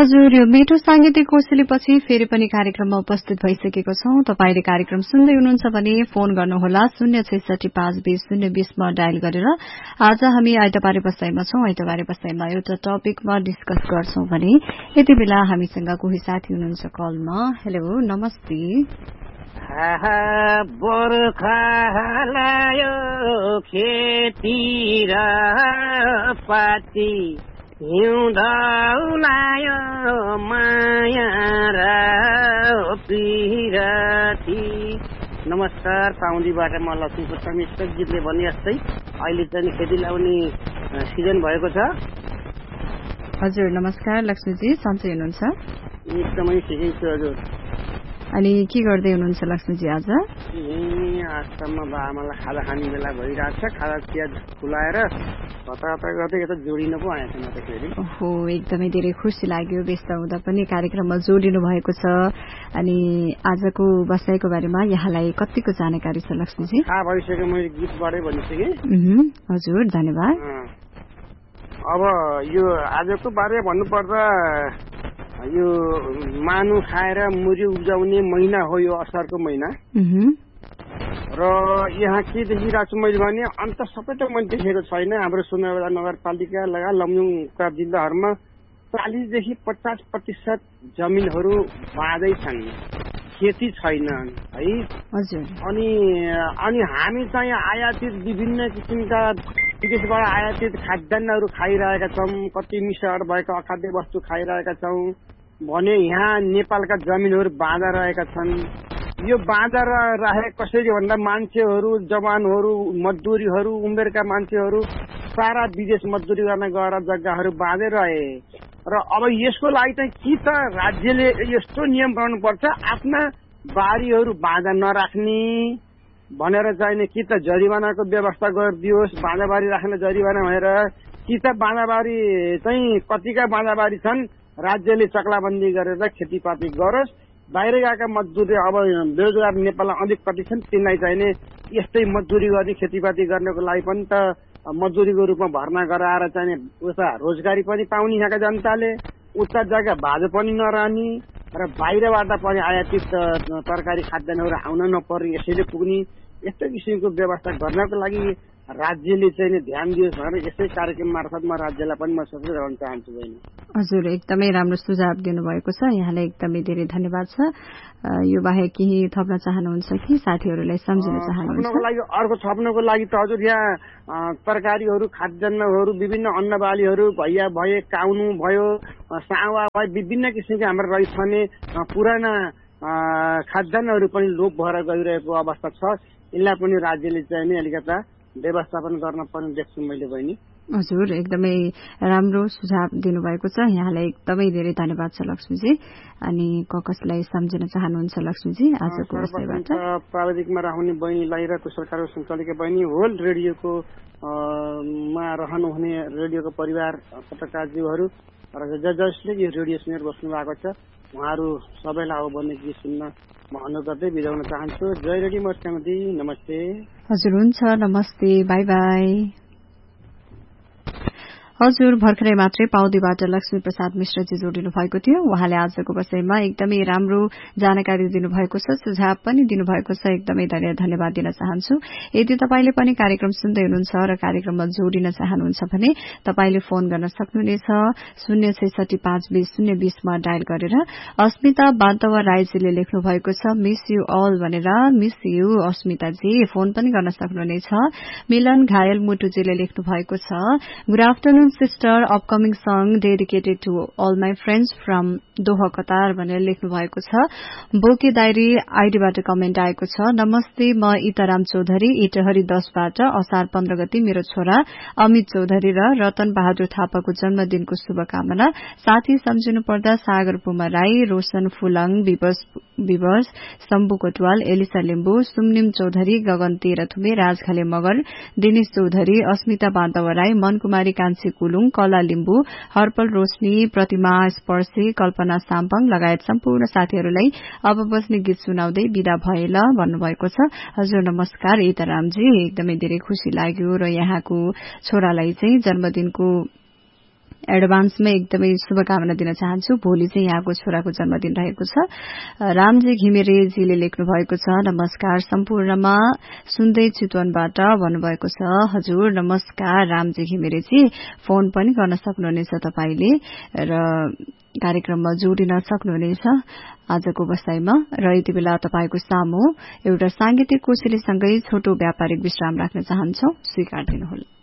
हजुर, यो मिठो सांगीतिक कोसेलीपछि फेरि पनि कार्यक्रममा उपस्थित भइसकेको छौं। तपाईले कार्यक्रम सुन्दै हुनुहुन्छ भने फोन गर्नुहोला 066522020 मा डायल गरेर। आज हामी आइतबारे बसाइमा छौं। आइतबारे बसाइमा एउटा टपिकमा डिस्कस गर्छौं भने यति बेला हामीसँग कोही साथी हुनुहुन्छ कलमा। हेलो, नमस्ते। बर्खा लायो खेती र पाती, हिउँदौलायो माया र पिरती। नमस्कार, पाउन्डीबाट म लक्ष्मीपुर मिश्र गीतले भने जस्तै अहिले चाहिँ खेती लाउने सिजन भएको छ। हजुर, नमस्कार लक्ष्मीजी, सन्चै हुनुहुन्छ? एकदमै ठिकै छु हजुर। अनि के गर्दै हुनुहुन्छ लक्ष्मीजी आज? आजसम्म आमालाई खाजा खाने बेला भइरहेको छ। खाजा चिया खुलाएर कता गर्दै यता जोडिनु पो आएको छ म त फेरि। ओहो, एकदमै धेरै खुसी लाग्यो व्यस्त हुँदा पनि कार्यक्रममा जोडिनु भएको छ। अनि आजको बसाइको बारेमा यहाँलाई कतिको जानकारी छ लक्ष्मीजी? थाहा भइसक्यो, मैले गीतबाटै भनिसकेँ। हजुर, धन्यवाद। अब यो आजको बारे भन्नुपर्दा यो मानु खाएर मुरी उब्जाउने महिना हो यो असारको महिना। र यहाँ के देखिरहेको छु मैले भने अन्त सबै त मैले देखेको छैन। हाम्रो सुनबेला नगरपालिका लगायत लमजुङका जिल्लाहरूमा 40देखि 50% जमिनहरू बाँझै छन्, खेती छैन है। अनि हामी चाहिँ आयातित विभिन्न किसिमका विदेशबाट आयातित खाद्यान्नहरू खाइरहेका छौँ, कति मिसावट भएका अखाद्य वस्तु खाइरहेका छौँ भने यहाँ नेपालका जमिनहरू बाँझा रहेका छन्। यो बाँझा रहे कसरी भन्दा मान्छेहरू, जवानहरू, मजदुरीहरू, उमेरका मान्छेहरू सारा विदेश मजदुरी गर्न गएर जग्गाहरू बाँझै रहे। र अब यसको लागि चाहिँ कि त राज्यले यस्तो नियम बनाउनुपर्छ आफ्ना बारीहरू बाँझा नराख्ने भनेर चाहिने, कि त जरिवानाको व्यवस्था गरिदियोस्, बाँझाबारी राख्ने जरिवाना भनेर, कि त बाँझाबारी चाहिँ कतिका बाँझाबारी छन् राज्यले चक्लाबन्दी गरेर खेतीपाती गरोस्। बाहिर गएका मजदुरी अब बेरोजगार नेपालमा अलिक कति छन्, तिनलाई चाहिने यस्तै मजदुरी गर्ने खेतीपाती गर्नको लागि पनि त मजदुरीको रूपमा भर्ना गराएर चाहिने उता रोजगारी पनि पाउने यहाँका जनताले, उता जग्गा बाँझो पनि नरहने र बाहिरबाट पनि आयातित तरकारी खाद्यान्नहरू आउन नपर्ने, यसैले पुग्ने यस्तो किसिमको व्यवस्था गर्नको लागि राज्यले चाहिँ ध्यान दियोस् भनेर यसै कार्यक्रम मार्फत म राज्यलाई पनि म सचेत गर्न चाहन्छु। बहिनी हजुर, एकदमै राम्रो सुझाव दिनुभएको छ, यहाँलाई एकदमै धेरै धन्यवाद छ। यो बाहेक केही थप्न चाहनुहुन्छ कि साथीहरूलाई सम्झिन चाहनुहुन्छ? अर्को थप्नको लागि त हजुर यहाँ तरकारीहरू, खाद्यान्नहरू, विभिन्न अन्नबालीहरू भए काउनु भयो, सावा भयो, विभिन्न किसिमका हाम्रो रहिछने पुराना खाद्यान्नहरू पनि लोप भएर गइरहेको अवस्था छ। यसलाई पनि राज्यले चाहिँ नि अलिकता व्यवस्थापन गर्न पर्ने देख्छु मैले। बहिनी हजुर, एकदमै राम्रो सुझाव दिनुभएको छ, यहाँलाई एकदमै धेरै धन्यवाद छ लक्ष्मीजी। अनि कसलाई सम्झिन चाहनुहुन्छ लक्ष्मीजी आजको विषयबाट? प्राविधिकमा रहने बहिनीलाई र सरकारको सञ्चालिका बहिनी, होल रेडियोको मा रहनुहुने रेडियोको परिवार पत्रकारज्यूहरू र जसले यो रेडियो सुनेर बस्नु भएको छ उहाँहरू सबैलाई अब बन्ने गीत सुन्न म अनुरोध गर्दै बिदा हुन चाहन्छु। जय रेडियो मस्कामती, नमस्ते। हजुर, हुन्छ, नमस्ते, बाई बाई। हजुर, भर्खरै मात्रै पाउदीबाट लक्ष्मी प्रसाद मिश्रजी जोडिनु भएको थियो। उहाँले आजको बसाइमा एकदमै राम्रो जानकारी दिनुभएको छ, सुझाव पनि दिनुभएको छ, एकदमै धेरै धन्यवाद दिन चाहन्छु। यदि तपाईले पनि कार्यक्रम सुन्दै हुनुहुन्छ र कार्यक्रममा जोडिन चाहनुहुन्छ भने तपाईले फोन गर्न सक्नुहुनेछ 066522020 मा डायल गरेर। अस्मिता बान्तवा राईजीले लेख्नु भएको छ मिस यू अल भनेर। मिस यू अस्मिताजी, फोन पनि गर्न सक्नुहुनेछ। मिलन घायल मुटुजीले लेख्नु भएको छ good afternoon sister, upcoming song dedicated to all my friends from Doha, Qatar भनेर लेख्नु भएको छ। बोके डायरी आईडीबाट कमेन्ट आएको छ। नमस्ते, म इताराम चौधरी इटहरी 10 बाट असार 15 गते मेरो छोरा अमित चौधरी र रतन बहादुर थापाको जन्मदिनको शुभकामना। साथी सम्झिनु पर्दा सागर पुमा राई, रोशन फुलङ, विवर्स, शम्भु कोटवाल, एलिसा लिम्बू, सुमनिम चौधरी, गगन तेह्रथुमे, राजखाले मगर, दिनेश चौधरी, अस्मिता बान्तवा राई, मनकुमारी कान्छी कुलुङ, कला लिम्बू, हर्पल रोशनी, प्रतिमा स्पर्शी, कल्पना साम्पङ लगायत सम्पूर्ण साथीहरूलाई अब बस्ने गीत सुनाउँदै विदा भए ल भन्नुभएको छ। हजुर नमस्कार इतारामजी, एकदमै धेरै खुशी लाग्यो र यहाँको छोरालाई चाहिँ जन्मदिनको एडभान्समै एकदमै शुभकामना दिन चाहन्छु। भोलि चाहिँ यहाँको छोराको जन्मदिन रहेको छ। रामजी घिमिरेजीले लेख्नु भएको छ, नमस्कार सम्पूर्णमा सुन्दै चितवनबाट भन्नुभएको छ। हजुर नमस्कार रामजी घिमिरेजी, फोन पनि गर्न सक्नुहुनेछ तपाईले र कार्यक्रममा जोडिन सक्नुहुनेछ आजको बसाईमा। र यति बेला तपाईको सामु एउटा सांगीतिक कोसेलीसँगै छोटो व्यापारिक विश्राम राख्न चाहन्छौ, स्वीकार दिनुहोला।